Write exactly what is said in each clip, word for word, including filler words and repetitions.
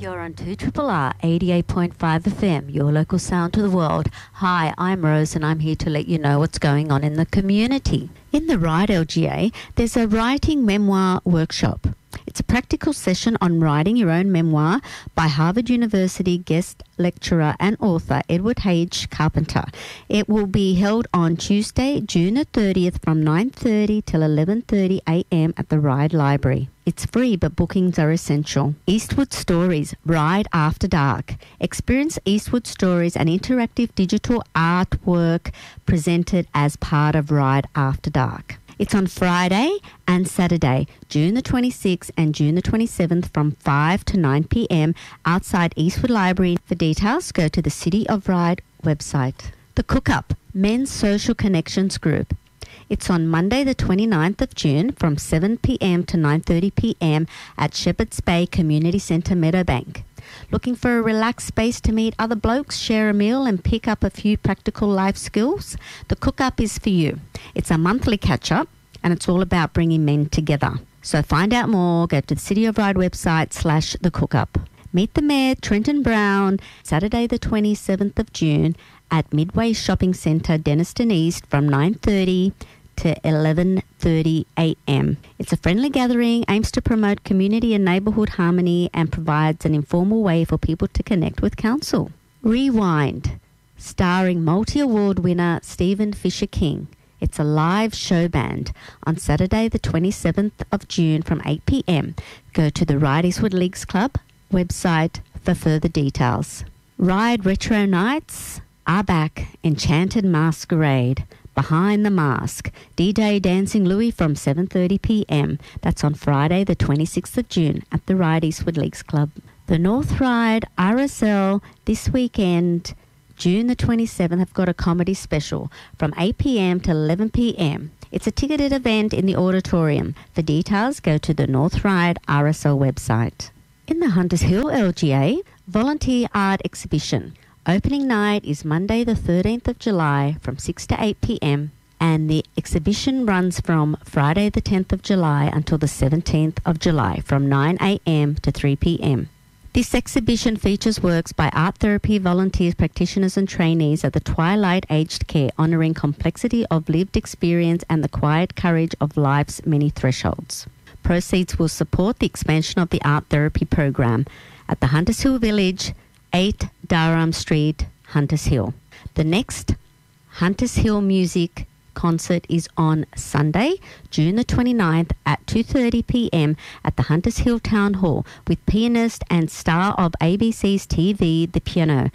You're on two R R eighty-eight point five F M, your local sound to the world. Hi, I'm Rose and I'm here to let you know what's going on in the community. In the Ride L G A, there's a writing memoir workshop. It's a practical session on writing your own memoir by Harvard University guest lecturer and author Edward H. Carpenter. It will be held on Tuesday, June the thirtieth from nine thirty till eleven thirty a m at the Ride Library. It's free, but bookings are essential. Eastwood Stories, Ride After Dark. Experience Eastwood Stories, an interactive digital artwork presented as part of Ride After Dark. It's on Friday and Saturday, June the twenty-sixth and June the twenty-seventh from five to nine p m outside Eastwood Library. For details, go to the City of Ride website. The Cook Up, Men's Social Connections Group. It's on Monday the twenty-ninth of June from seven p m to nine thirty p m at Shepherds Bay Community Centre, Meadowbank. Looking for a relaxed space to meet other blokes, share a meal and pick up a few practical life skills? The Cook Up is for you. It's a monthly catch-up and it's all about bringing men together. So find out more, go to the City of Ride website slash the Cook Up. Meet the Mayor, Trenton Brown, Saturday the twenty-seventh of June at Midway Shopping Centre, Denniston East from nine thirty to eleven thirty a m. It's a friendly gathering, aims to promote community and neighbourhood harmony and provides an informal way for people to connect with council. Rewind, starring multi-award winner Stephen Fisher King. It's a live show band on Saturday the twenty-seventh of June from eight p m. Go to the Ride Eastwood Leagues Club website for further details. Ride Retro Nights are back. Enchanted Masquerade, Behind the Mask, D-Day Dancing Louie from seven thirty p m. That's on Friday the twenty-sixth of June at the Ride Eastwood Leagues Club. The North Ride R S L this weekend, June the twenty-seventh, have got a comedy special from eight p m to eleven p m. It's a ticketed event in the auditorium. For details, go to the North Ride R S L website. In the Hunters Hill L G A, Volunteer Art Exhibition. Opening night is Monday the thirteenth of July from six to eight p m and the exhibition runs from Friday the tenth of July until the seventeenth of July from nine a m to three p m. This exhibition features works by art therapy volunteers, practitioners and trainees at the Twilight Aged Care, honouring complexity of lived experience and the quiet courage of life's many thresholds. Proceeds will support the expansion of the art therapy program at the Hunters Hill Village, eight Durham Street, Hunters Hill. The next Hunters Hill Music concert is on Sunday, June the twenty-ninth at two thirty p m at the Hunters Hill Town Hall with pianist and star of A B C's T V The Piano,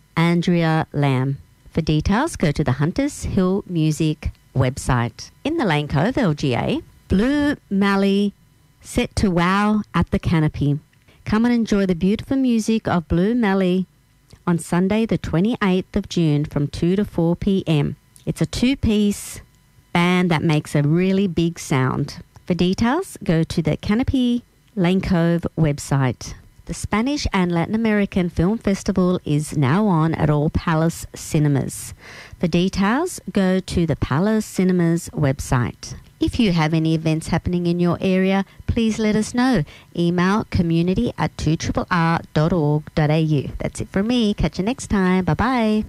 Andrea Lamb. For details, go to the Hunters Hill Music website. In the Lane Cove L G A, Blue Mallee set to wow at the Canopy. Come and enjoy the beautiful music of Blue Mallee on Sunday the twenty-eighth of June from two to four p m. It's a two-piece band that makes a really big sound. For details, go to the Canopy Lane Cove website. The Spanish and Latin American Film Festival is now on at all Palace Cinemas. For details, go to the Palace Cinemas website. If you have any events happening in your area, please let us know. Email community at two R R dot org dot a u. That's it from me. Catch you next time. Bye-bye.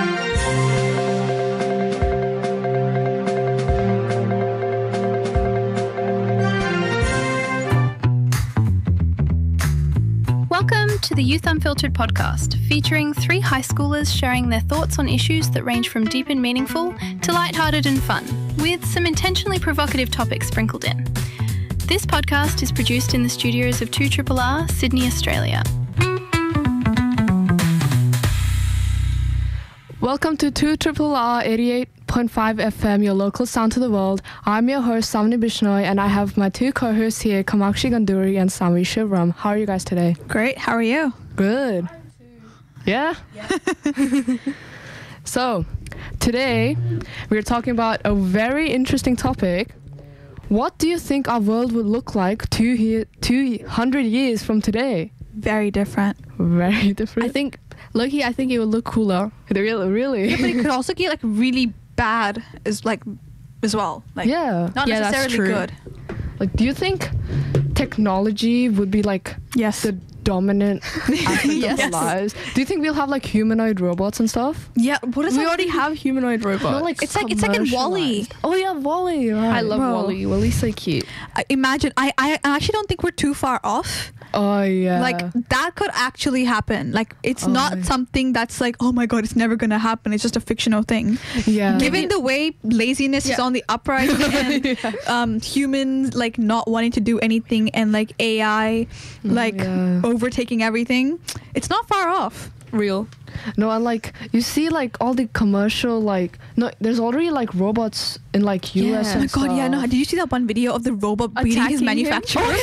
Welcome to the Youth Unfiltered podcast, featuring three high schoolers sharing their thoughts on issues that range from deep and meaningful to lighthearted and fun, with some intentionally provocative topics sprinkled in. This podcast is produced in the studios of two R R R, Sydney, Australia. Welcome to two R R R eighty-eight point five F M, your local sound to the world. I'm your host, Samni Bishnoi, and I have my two co-hosts here, Kamakshi Ganduri and Sami Shivram. How are you guys today? Great. How are you? Good. Yeah? Yeah. So, today, we're talking about a very interesting topic. What do you think our world would look like two, he- two hundred years from today? Very different. Very different? I think, Loki, I think it would look cooler. Really? Really? Yeah, but it could also get like really bad as like as well. Like yeah. not Yeah, that's necessarily true. good. Like, do you think technology would be like Yes. the dominant aspect Yes. of our lives. Do you think we'll have like humanoid robots and stuff? Yeah, what is We that? already have humanoid robots. No, like It's like- it's like in WALL-E. commercialized. Oh yeah, Wally. Right. I love Bro. Wally. Wally's so cute. I imagine. I, I actually don't think we're too far off. Oh yeah. Like that could actually happen. Like it's Oh, not yeah. something that's like, oh my god, it's never gonna happen. It's just a fictional thing. yeah. Given the way laziness is Yeah. on the uprising and Yeah. um, humans like not wanting to do anything and like A I like yeah. overtaking everything, it's not far off. Real. No, and like you see like all the commercial like no, there's already like robots in like U S. Yeah. Oh my and god, yeah, no. stuff. Did you see that one video of the robot beating his Attacking him? manufacturer?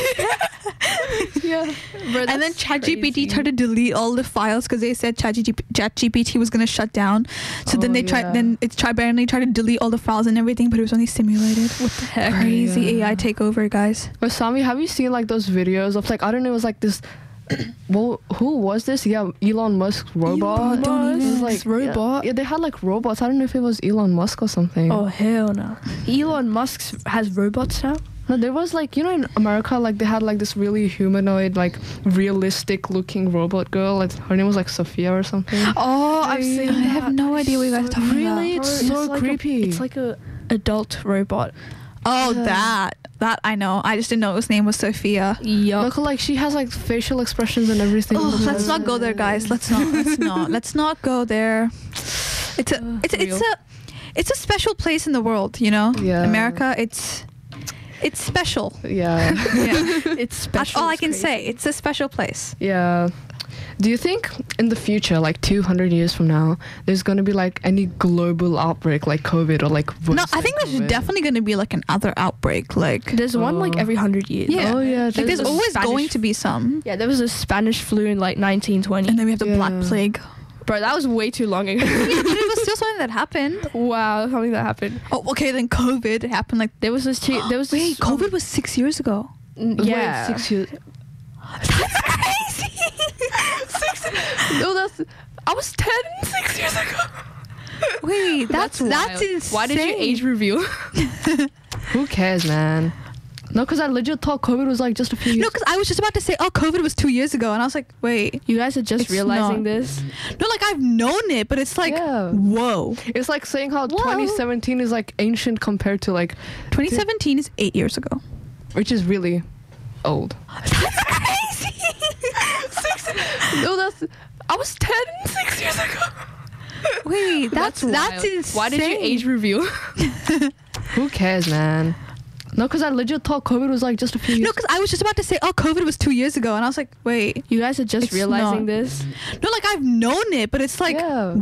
Yeah. Bro, And then that's ChatGPT crazy. tried to delete all the files because they said ChatGPT ChatGPT was gonna shut down. So then Oh, they tried. yeah. Then it's tried apparently tried to delete all the files and everything, but it was only simulated. What the heck? Crazy Yeah. A I takeover, guys. But Sami, have you seen like those videos of like I don't know, it was like this. Well, who was this? Yeah, Elon Musk's robot. Elon don't It was, even- like This robot? Yeah, yeah, they had like robots. I don't know if it was Elon Musk or something. Oh hell no. Elon Musk has robots now. No, there was like you know in America like they had like this really humanoid like realistic looking robot girl. Like her name was like Sophia or something. Oh, I've seen I have no idea what you guys are talking Really? about. It's so like creepy. A, it's like a adult robot. Oh, Yeah. that that I know. I just didn't know his name was Sophia. Yup. Look, like she has like facial expressions and everything. Oh, let's not go there, guys. Let's not. Let's not. Let's not go there. It's a. It's it's real. a. It's a special place in the world. You know. Yeah. America. It's. It's special. Yeah, Yeah. It's special. That's all I It's can crazy. say. It's a special place. yeah. Do you think in the future, like two hundred years from now, there's gonna be like any global outbreak like COVID or like? worse No, I than think there's COVID? definitely going to be like another outbreak. Like. There's one like Oh. every hundred years. Yeah. Oh yeah. Like there's a always Spanish- going to be some. Yeah, there was a Spanish flu in like nineteen twenty. And then we have the Black Yeah. Plague. Bro, that was way too long ago. Yeah, but it was still something that happened. Wow, something that happened. Oh, okay. Then COVID happened. Like There was this. Che- there was wait, this, um, COVID was six years ago. n- Wait, yeah. six years. That's crazy. No, that's. I was ten six years ago. Wait, that's that's, wild. insane. Why did you age reveal? Who cares, man? No, because I legit thought COVID was like just a few years. No, because I was just about to say, oh, COVID was two years ago, and I was like, wait, You guys are just It's realizing not. this. no, like I've known it, but it's like, Yeah. whoa. It's like saying how Whoa. twenty seventeen is like ancient compared to like, twenty seventeen is eight years ago. which is really old. That's crazy. No, that's. I was ten six years ago. Wait, that's that's, wild. insane. Why did you age reveal? Who cares, man? No, because I legit thought COVID was like just a few years. No, because I was just about to say, oh, COVID was two years ago, and I was like, wait, You guys are just It's realizing not. this. no, like I've known it, but it's like, Yeah.